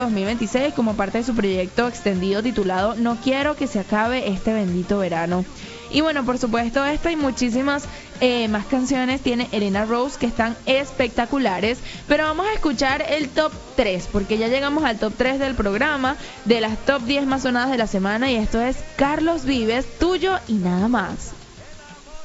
2026 como parte de su proyecto extendido titulado No quiero que se acabe este bendito verano. Y bueno, por supuesto, esta y muchísimas más canciones tiene Elena Rose que están espectaculares, pero vamos a escuchar el top 3 porque ya llegamos al top 3 del programa de las top 10 más sonadas de la semana, y esto es Carlos Vives, Tuyo y Nada Más.